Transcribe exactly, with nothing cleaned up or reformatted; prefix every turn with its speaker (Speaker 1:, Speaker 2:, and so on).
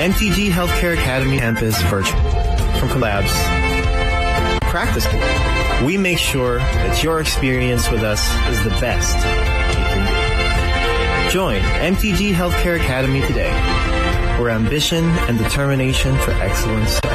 Speaker 1: M T G Healthcare Academy Campus Virtual. From Collabs, Practice School, we make sure that your experience with us is the best you can do. Join M T G Healthcare Academy today, where ambition and determination for excellence